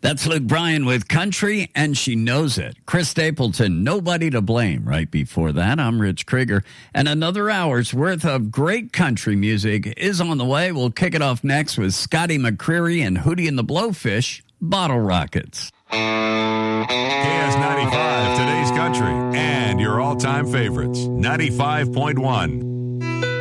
That's Luke Bryan with Country, and She Knows It. Chris Stapleton, Nobody to Blame. Right before that, I'm Rich Krieger. And another hour's worth of great country music is on the way. We'll kick it off next with Scotty McCreery and Hootie and the Blowfish, Bottle Rockets. KS95, today's country, and your all-time favorites. 95.1.